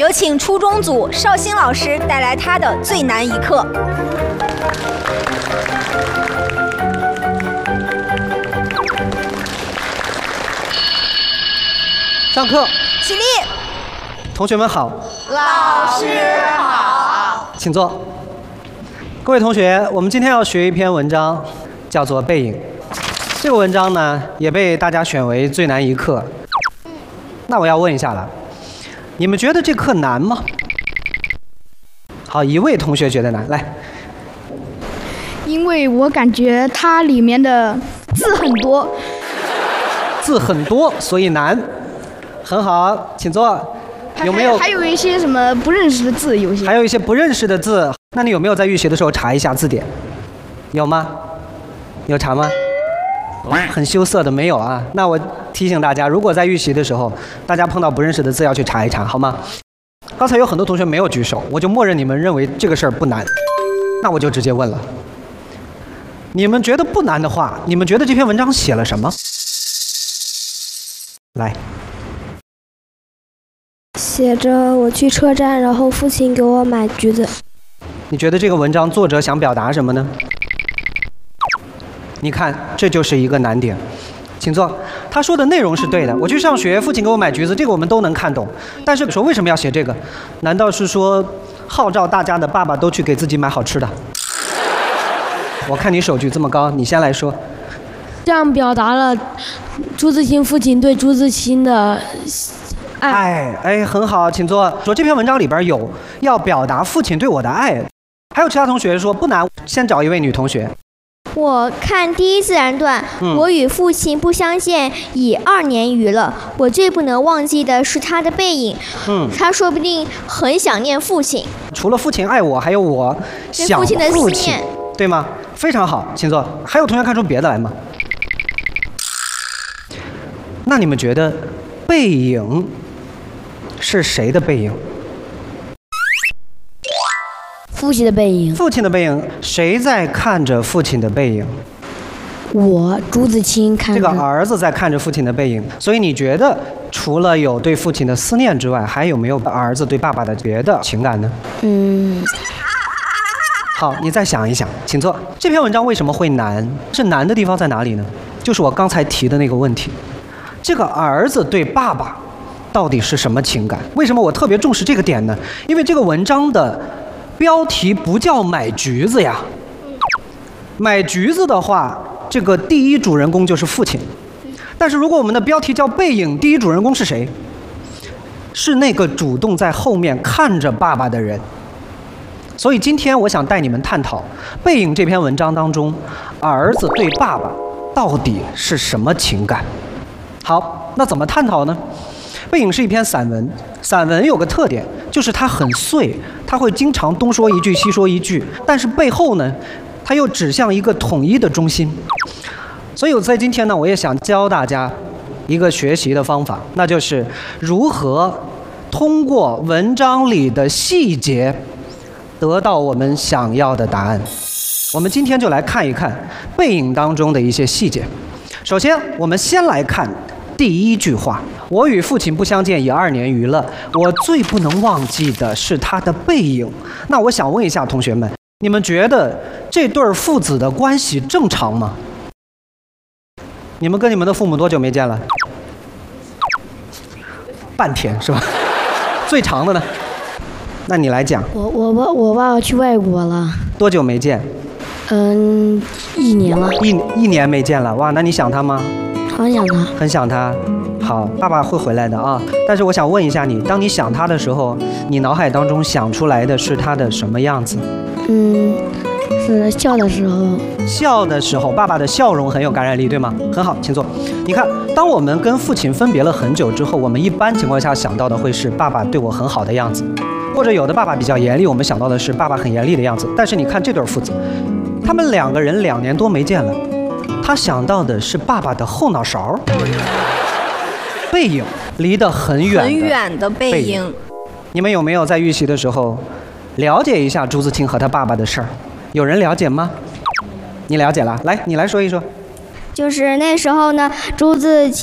有请初中组邵鑫老师带来他的最难一课。 上课， 起立。 同学们好。 老师好。 请坐。各位同学，我们今天要学一篇文章，叫做《背影》。这个文章呢，也被大家选为最难一课。那我要问一下了，你们觉得这课难吗？好，一位同学觉得难，来。 因为我感觉它里面的字很多。字很多，所以难。很好，请坐。有没有？ 还有一些什么不认识的字，有些。 还有一些不认识的字，那你有没有在预习的时候查一下字典？有吗？有查吗？很羞涩的没有啊。那我提醒大家，如果在预习的时候，大家碰到不认识的字要去查一查，好吗？刚才有很多同学没有举手，我就默认你们认为这个事儿不难，那我就直接问了。你们觉得不难的话，你们觉得这篇文章写了什么？来。 写着我去车站，然后父亲给我买橘子。 你觉得这个文章作者想表达什么呢？你看，这就是一个难点。请坐。他说的内容是对的，我去上学，父亲给我买橘子，这个我们都能看懂。但是说为什么要写这个？难道是说号召大家的爸爸都去给自己买好吃的？我看你手举这么高，你先来说。 这样表达了朱自清父亲对朱自清的爱。很好，请坐。说这篇文章里边有要表达父亲对我的爱，还有其他同学说不难，先找一位女同学。 我看第一自然段，我与父亲不相见已2年余了，我最不能忘记的是他的背影。他说不定很想念父亲。 除了父亲爱我，还有我想父亲的思念，对吗？非常好，请坐。还有同学看出别的来吗？那你们觉得背影是谁的背影？ 父亲的背影。 父亲的背影，谁在看着父亲的背影？ 我，朱自清看着。 这个儿子在看着父亲的背影，所以你觉得除了有对父亲的思念之外，还有没有儿子对爸爸的别的情感呢？好，你再想一想，请坐。这篇文章为什么会难？是难的地方在哪里呢？就是我刚才提的那个问题，这个儿子对爸爸到底是什么情感？为什么我特别重视这个点呢？因为这个文章的标题不叫买橘子呀。买橘子的话，这个第一主人公就是父亲。但是如果我们的标题叫背影，第一主人公是谁？是那个主动在后面看着爸爸的人。所以今天我想带你们探讨《背影》这篇文章当中，儿子对爸爸到底是什么情感？好，那怎么探讨呢？《背影》是一篇散文，散文有个特点，就是它很碎，它会经常东说一句西说一句，但是背后呢，它又指向一个统一的中心。所以在今天呢，我也想教大家一个学习的方法，那就是如何通过文章里的细节得到我们想要的答案。我们今天就来看一看《背影》当中的一些细节。首先，我们先来看第一句话：我与父亲不相见已2年余了，我最不能忘记的是他的背影。那我想问一下同学们，你们觉得这对父子的关系正常吗？你们跟你们的父母多久没见了？半天是吧？最长的呢？那你来讲。 我爸爸去外国了。 多久没见 ？1年了。 一年没见了，哇，那你想他吗？ 很想他。很想他。好，爸爸会回来的啊。但是我想问一下你，当你想他的时候，你脑海当中想出来的是他的什么样子？ 是笑的时候。 笑的时候，爸爸的笑容很有感染力，对吗？很好，请坐。你看，当我们跟父亲分别了很久之后，我们一般情况下想到的会是爸爸对我很好的样子，或者有的爸爸比较严厉，我们想到的是爸爸很严厉的样子。但是你看这对父子，他们2个人2年多没见了，他想到的是爸爸的后脑勺，背影，离得很远的背影。 你们有没有在预习的时候了解一下朱自清和他爸爸的事儿？有人了解吗？你了解了，来，你来说一说。 就是那时候呢，朱自清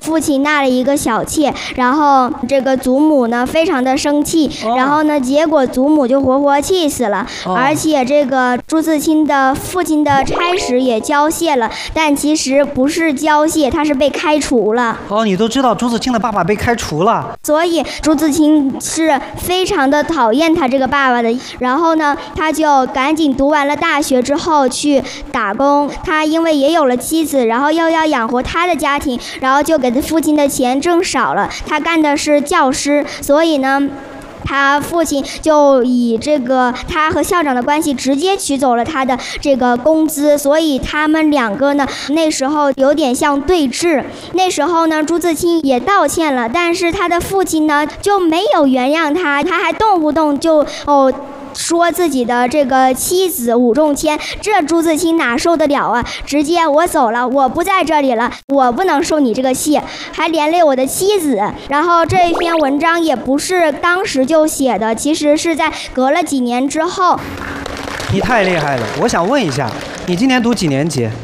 父亲纳了一个小妾，然后这个祖母呢非常的生气，然后呢结果祖母就活活气死了，而且这个朱自清的父亲的差使也交卸了，但其实不是交卸，他是被开除了。 你都知道朱自清的爸爸被开除了， 所以朱自清是非常的讨厌他这个爸爸的。然后呢，他就赶紧读完了大学之后去打工。他因为也有了妻子，然后又要养活他的家庭，然后就给他父亲的钱挣少了。他干的是教师，所以呢，他父亲就以这个他和校长的关系直接取走了他的这个工资，所以他们两个呢那时候有点像对峙。那时候呢朱自清也道歉了，但是他的父亲呢就没有原谅他，他还动不动就说自己的这个妻子武仲谦，这朱自清哪受得了啊？直接我走了，我不在这里了，我不能受你这个气，还连累我的妻子。然后这一篇文章也不是当时就写的，其实是在隔了几年之后。 你太厉害了！我想问一下，你今年读几年级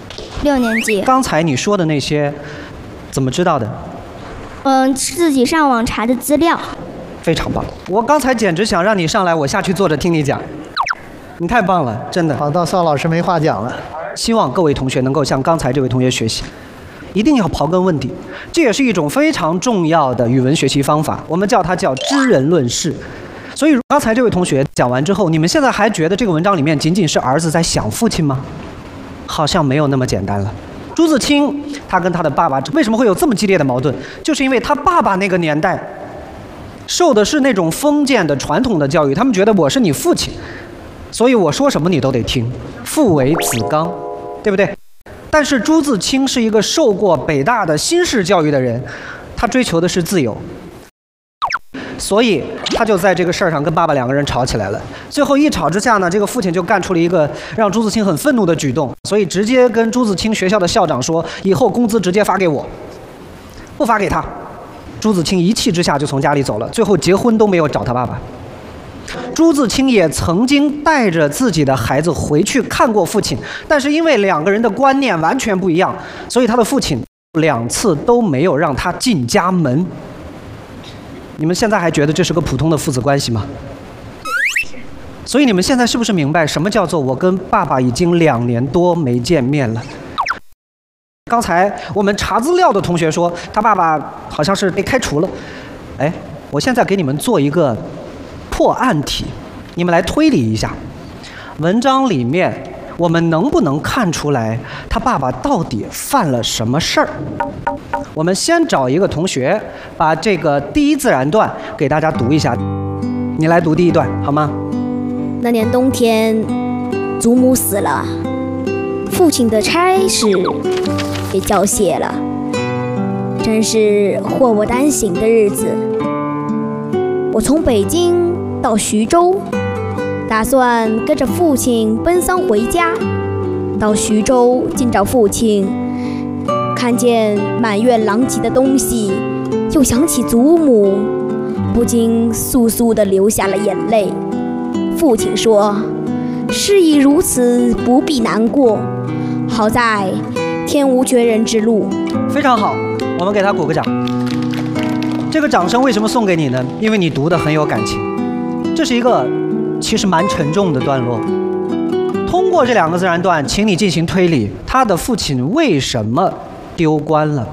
？6年级。 刚才你说的那些，怎么知道的？ 自己上网查的资料。 非常棒！我刚才简直想让你上来，我下去坐着听你讲。你太棒了，真的。 好，到邵老师没话讲了。 希望各位同学能够向刚才这位同学学习，一定要刨根问底，这也是一种非常重要的语文学习方法，我们叫它叫知人论事。所以刚才这位同学讲完之后，你们现在还觉得这个文章里面仅仅是儿子在想父亲吗？好像没有那么简单了。朱自清他跟他的爸爸为什么会有这么激烈的矛盾？就是因为他爸爸那个年代受的是那种封建的传统的教育，他们觉得我是你父亲，所以我说什么你都得听，父为子纲，对不对？但是朱自清是一个受过北大的新式教育的人，他追求的是自由，所以他就在这个事儿上跟爸爸两个人吵起来了。最后一吵之下呢，这个父亲就干出了一个让朱自清很愤怒的举动，所以直接跟朱自清学校的校长说，以后工资直接发给我，不发给他。朱自清一气之下就从家里走了，最后结婚都没有找他爸爸。朱自清也曾经带着自己的孩子回去看过父亲，但是因为两个人的观念完全不一样，所以他的父亲2次都没有让他进家门。你们现在还觉得这是个普通的父子关系吗？所以你们现在是不是明白什么叫做我跟爸爸已经2年多没见面了？刚才我们查资料的同学说他爸爸好像是被开除了，哎，我现在给你们做一个破案题，你们来推理一下，文章里面我们能不能看出来他爸爸到底犯了什么事儿？我们先找一个同学把这个第一自然段给大家读一下，你来读第一段好吗？ 那年冬天，祖母死了，父亲的差事也交卸了，真是祸不单行的日子。我从北京到徐州，打算跟着父亲奔丧回家。到徐州见着父亲，看见满院狼藉的东西，又想起祖母，不禁簌簌地流下了眼泪。父亲说：“事已如此，不必难过。好在天无绝人之路。” 非常好，我们给他鼓个掌。这个掌声为什么送给你呢？因为你读得很有感情。这是一个其实蛮沉重的段落。通过这2个自然段，请你进行推理，他的父亲为什么丢官了？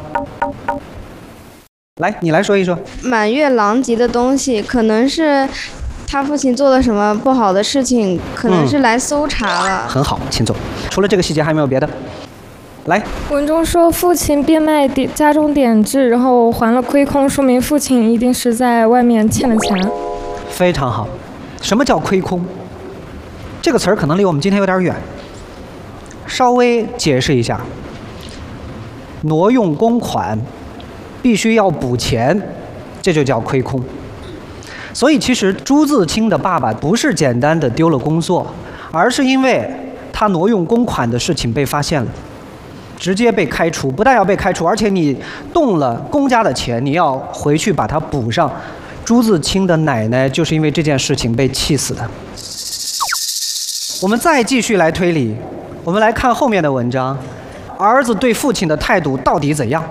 来，你来说一说。 满院狼藉的东西，可能是他父亲做了什么不好的事情，可能是来搜查了。 很好，请走。除了这个细节，还有没有别的？来， 文中说父亲变卖家中典制，然后还了亏空，说明父亲一定是在外面欠了钱。 非常好。什么叫亏空？这个词儿可能离我们今天有点远，稍微解释一下。挪用公款，必须要补钱，这就叫亏空。所以其实朱自清的爸爸不是简单的丢了工作，而是因为他挪用公款的事情被发现了，直接被开除。不但要被开除，而且你动了公家的钱，你要回去把它补上。朱自清的奶奶就是因为这件事情被气死的。我们再继续来推理，我们来看后面的文章，儿子对父亲的态度到底怎样？